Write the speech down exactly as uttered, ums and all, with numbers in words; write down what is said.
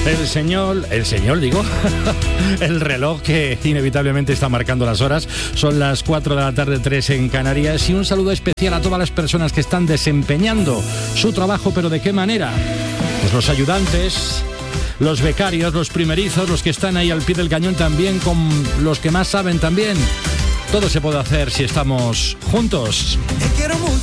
El señor, el señor digo, el reloj que inevitablemente está marcando las horas. Son las cuatro de la tarde, tres en Canarias. Y un saludo especial a todas las personas que están desempeñando su trabajo, pero ¿de qué manera? Pues los ayudantes, los becarios, los primerizos, los que están ahí al pie del cañón también, con los que más saben también. Todo se puede hacer si estamos juntos. Te quiero mucho.